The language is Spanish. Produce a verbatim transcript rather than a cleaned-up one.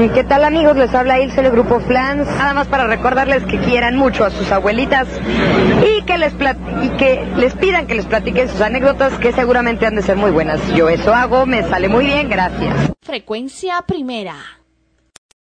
¿Qué tal, amigos? Les habla Ilse del Grupo Flans. Nada más para recordarles que quieran mucho a sus abuelitas y que les plat- y que les pidan que les platiquen sus anécdotas, que seguramente han de ser muy buenas. Yo eso hago, me sale muy bien, gracias. Frecuencia primera.